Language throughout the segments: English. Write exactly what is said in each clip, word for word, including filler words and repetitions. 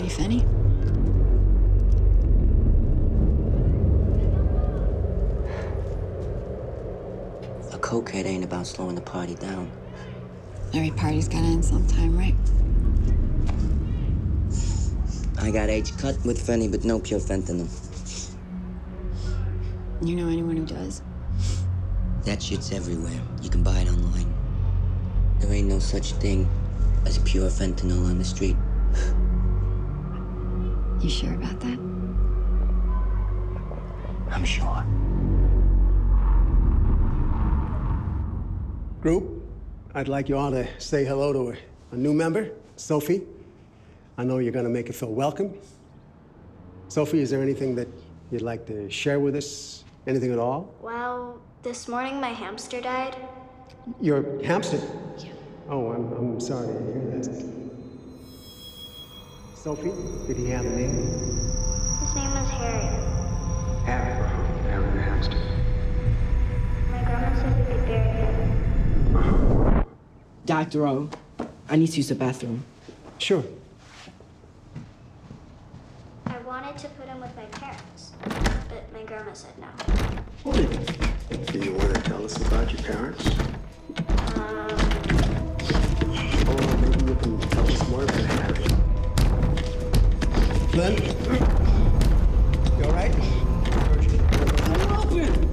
party, Fanny? A cokehead ain't about slowing the party down. Every party's gotta end sometime, right? I got H cut with Fanny, but no pure fentanyl. You know anyone who does? That shit's everywhere. You can buy it online. There ain't no such thing as pure fentanyl on the street. You sure about that? I'm sure. Group, I'd like you all to say hello to a, a new member, Sophie. I know you're gonna make her feel welcome. Sophie, is there anything that you'd like to share with us? Anything at all? Well, this morning my hamster died. Your hamster? Yeah. Oh, I'm, I'm sorry to hear that. Sophie, did he have a name? His name was Harry. Harry. Harry the hamster. My grandma said we could bury him. Doctor O, I need to use the bathroom. Sure. I wanted to put him with my parents, but my grandma said no. Do you want to tell us about your parents? Um, Or maybe you can tell us more about Harry. Glenn? You all right? I'm open!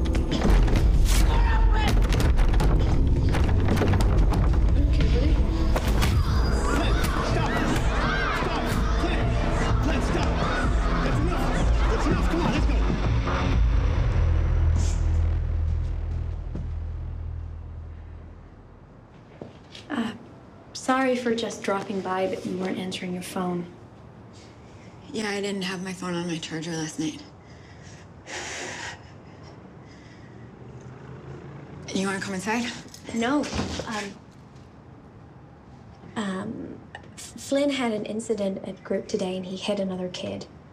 Sorry for just dropping by, but you weren't answering your phone. Yeah, I didn't have my phone on my charger last night. You want to come inside? No. Um, um, Flynn had an incident at group today, and he hit another kid.